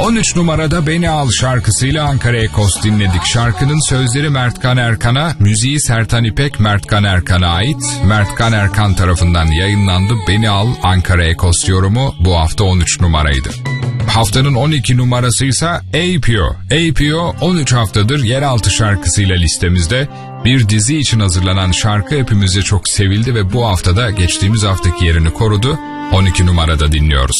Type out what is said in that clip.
13 numarada Beni Al şarkısıyla Ankara Ekos dinledik. Şarkının sözleri Mertkan Erkan'a, müziği Sertan İpek, Mertkan Erkan'a ait. Mertkan Erkan tarafından yayınlandı. Beni Al Ankara Ekos yorumu bu hafta 13 numaraydı. Haftanın 12 numarası ise APO. APO 13 haftadır yeraltı şarkısıyla listemizde. Bir dizi için hazırlanan şarkı hepimizce çok sevildi ve bu haftada geçtiğimiz haftaki yerini korudu. 12 numarada dinliyoruz.